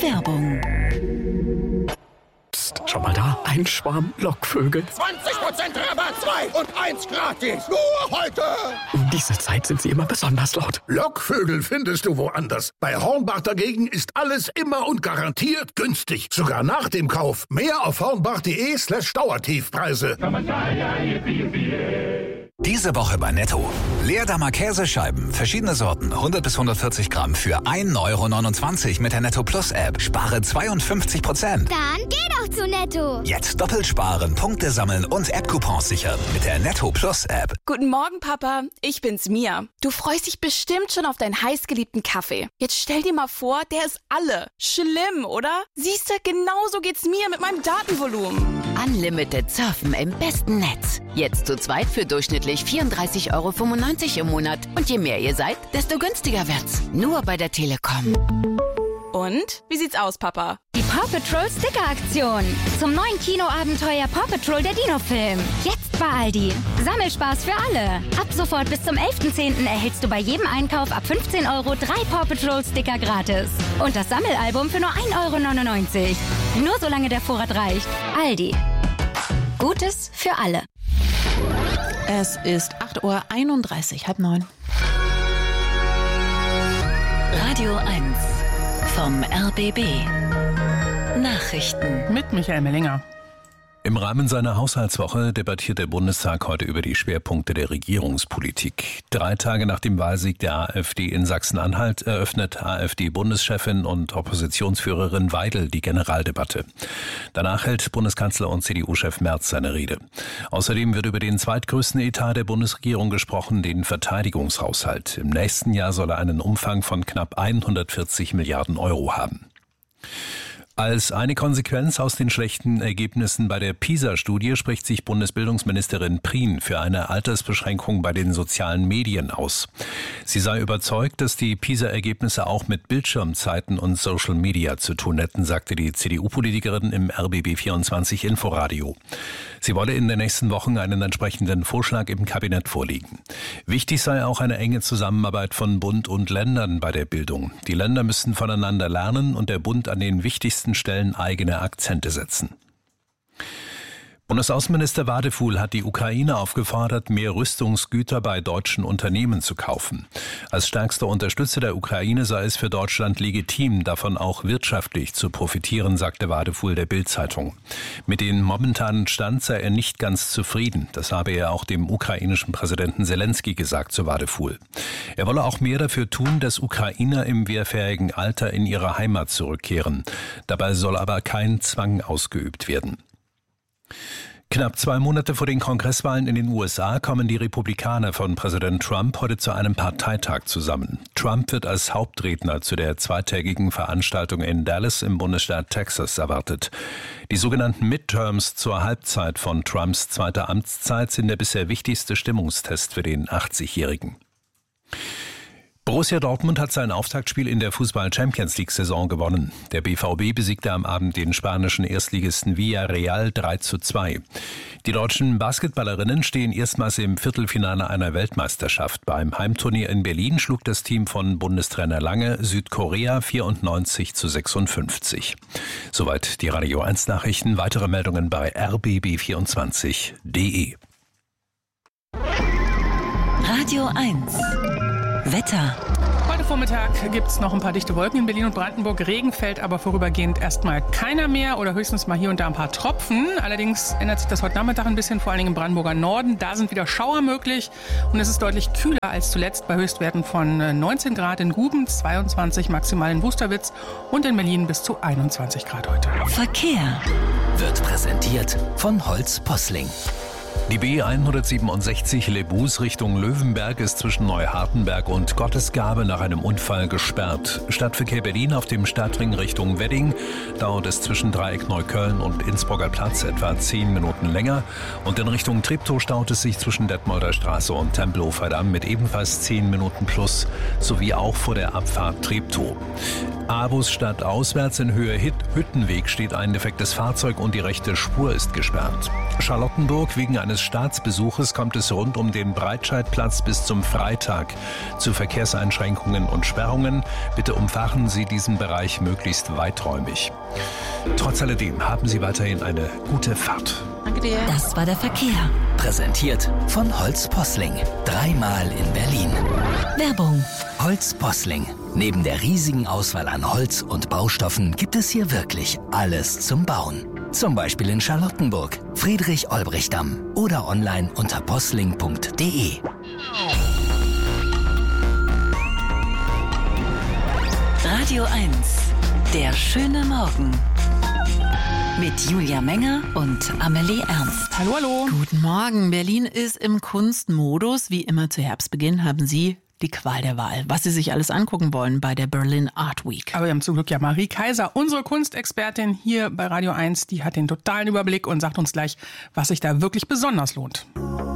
Werbung. Psst, schau mal da, ein Schwarm Lockvögel. 20% Rabatt, 2 und 1 gratis. Nur heute. Um diese Zeit sind sie immer besonders laut. Lockvögel findest du woanders. Bei Hornbach dagegen ist alles immer und garantiert günstig. Sogar nach dem Kauf. Mehr auf hornbach.de/Dauertiefpreise. Diese Woche bei Netto. Leerdammer Käsescheiben, verschiedene Sorten, 100 bis 140 Gramm für 1,29 € mit der Netto Plus App. Spare 52%. Dann geh doch zu Netto. Jetzt doppelt sparen, Punkte sammeln und App-Coupons sichern mit der Netto Plus App. Guten Morgen, Papa. Ich bin's, Mia. Du freust dich bestimmt schon auf deinen heißgeliebten Kaffee. Jetzt stell dir mal vor, der ist alle. Schlimm, oder? Siehste, genauso geht's mir mit meinem Datenvolumen. Unlimited Surfen im besten Netz. Jetzt zu zweit für durchschnittlich 34,95 € im Monat. Und je mehr ihr seid, desto günstiger wird's. Nur bei der Telekom. Und? Wie sieht's aus, Papa? Die Paw Patrol Sticker-Aktion. Zum neuen Kinoabenteuer Paw Patrol der Dino-Film. Jetzt bei Aldi. Sammelspaß für alle. Ab sofort bis zum 11.10. erhältst du bei jedem Einkauf ab 15 € 3 Paw Patrol Sticker gratis. Und das Sammelalbum für nur 1,99 €. Nur solange der Vorrat reicht. Aldi. Gutes für alle. Es ist 8:31 Uhr, 8:30. Radio 1 vom RBB. Nachrichten Mit Michael Mellinger. Im Rahmen seiner Haushaltswoche debattiert der Bundestag heute über die Schwerpunkte der Regierungspolitik. 3 Tage nach dem Wahlsieg der AfD in Sachsen-Anhalt eröffnet AfD-Bundeschefin und Oppositionsführerin Weidel die Generaldebatte. Danach hält Bundeskanzler und CDU-Chef Merz seine Rede. Außerdem wird über den zweitgrößten Etat der Bundesregierung gesprochen, den Verteidigungshaushalt. Im nächsten Jahr soll er einen Umfang von knapp 140 Milliarden € haben. Als eine Konsequenz aus den schlechten Ergebnissen bei der PISA-Studie spricht sich Bundesbildungsministerin Prien für eine Altersbeschränkung bei den sozialen Medien aus. Sie sei überzeugt, dass die PISA-Ergebnisse auch mit Bildschirmzeiten und Social Media zu tun hätten, sagte die CDU-Politikerin im RBB24 Inforadio. Sie wolle in den nächsten Wochen einen entsprechenden Vorschlag im Kabinett vorlegen. Wichtig sei auch eine enge Zusammenarbeit von Bund und Ländern bei der Bildung. Die Länder müssten voneinander lernen und der Bund an den wichtigsten Stellen eigene Akzente setzen. Bundesaußenminister Wadefuhl hat die Ukraine aufgefordert, mehr Rüstungsgüter bei deutschen Unternehmen zu kaufen. Als stärkster Unterstützer der Ukraine sei es für Deutschland legitim, davon auch wirtschaftlich zu profitieren, sagte Wadefuhl der Bild-Zeitung. Mit dem momentanen Stand sei er nicht ganz zufrieden. Das habe er auch dem ukrainischen Präsidenten Zelensky gesagt, so Wadefuhl. Er wolle auch mehr dafür tun, dass Ukrainer im wehrfähigen Alter in ihre Heimat zurückkehren. Dabei soll aber kein Zwang ausgeübt werden. Knapp 2 Monate vor den Kongresswahlen in den USA kommen die Republikaner von Präsident Trump heute zu einem Parteitag zusammen. Trump wird als Hauptredner zu der zweitägigen Veranstaltung in Dallas im Bundesstaat Texas erwartet. Die sogenannten Midterms zur Halbzeit von Trumps zweiter Amtszeit sind der bisher wichtigste Stimmungstest für den 80-Jährigen. Borussia Dortmund hat sein Auftaktspiel in der Fußball-Champions-League-Saison gewonnen. Der BVB besiegte am Abend den spanischen Erstligisten Villarreal 3:2. Die deutschen Basketballerinnen stehen erstmals im Viertelfinale einer Weltmeisterschaft. Beim Heimturnier in Berlin schlug das Team von Bundestrainer Lange Südkorea 94:56. Soweit die Radio 1 Nachrichten. Weitere Meldungen bei rbb24.de. Radio 1 Wetter. Heute Vormittag gibt es noch ein paar dichte Wolken in Berlin und Brandenburg. Regen fällt aber vorübergehend erstmal keiner mehr oder höchstens mal hier und da ein paar Tropfen. Allerdings ändert sich das heute Nachmittag ein bisschen, vor allen Dingen im Brandenburger Norden. Da sind wieder Schauer möglich und es ist deutlich kühler als zuletzt bei Höchstwerten von 19 Grad in Guben, 22 maximal in Wusterwitz und in Berlin bis zu 21 Grad heute. Verkehr Wird präsentiert von Holz Posling. Die B167 Lebus Richtung Löwenberg ist zwischen Neuhartenberg und Gottesgabe nach einem Unfall gesperrt. Stadtverkehr Berlin auf dem Stadtring Richtung Wedding dauert es zwischen Dreieck Neukölln und Innsbrucker Platz etwa 10 Minuten länger. Und in Richtung Treptow staut es sich zwischen Detmolder Straße und Tempelhofer Damm mit ebenfalls 10 Minuten plus, sowie auch vor der Abfahrt Treptow. A-Bus statt auswärts in Höhe Hüttenweg steht ein defektes Fahrzeug und die rechte Spur ist gesperrt. Charlottenburg, wegen eines Staatsbesuches kommt es rund um den Breitscheidplatz bis zum Freitag zu Verkehrseinschränkungen und Sperrungen. Bitte umfahren Sie diesen Bereich möglichst weiträumig. Trotz alledem haben Sie weiterhin eine gute Fahrt. Danke dir. Das war der Verkehr. Präsentiert von Holz Posling. 3-mal in Berlin. Werbung. Holz Posling. Neben der riesigen Auswahl an Holz und Baustoffen gibt es hier wirklich alles zum Bauen. Zum Beispiel in Charlottenburg, Friedrich-Olbrich-Damm oder online unter posling.de. Radio 1. Der schöne Morgen. Mit Julia Menger und Amelie Ernst. Hallo, hallo. Guten Morgen. Berlin ist im Kunstmodus. Wie immer zu Herbstbeginn haben Sie die Qual der Wahl, was Sie sich alles angucken wollen bei der Berlin Art Week. Aber wir haben zum Glück ja Marie Kaiser, unsere Kunstexpertin hier bei Radio 1. Die hat den totalen Überblick und sagt uns gleich, was sich da wirklich besonders lohnt.